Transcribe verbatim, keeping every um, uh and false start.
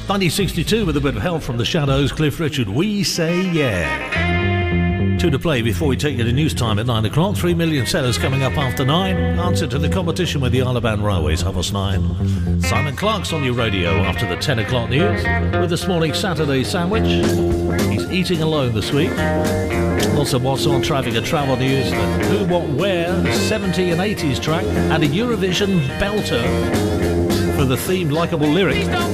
nineteen sixty-two, with a bit of help from the Shadows, Cliff Richard, We Say Yeah. Two to play before we take you to news time at nine o'clock. Three million sellers coming up after nine. Answer to the competition with the Isle of Man Railways, half past nine. Simon Clark's on your radio after the ten o'clock news with this morning's Saturday sandwich. He's eating alone this week. Lots of what's on traffic and travel news, the who, what, where, seventies and eighties track, and a Eurovision belter for the theme likeable lyric.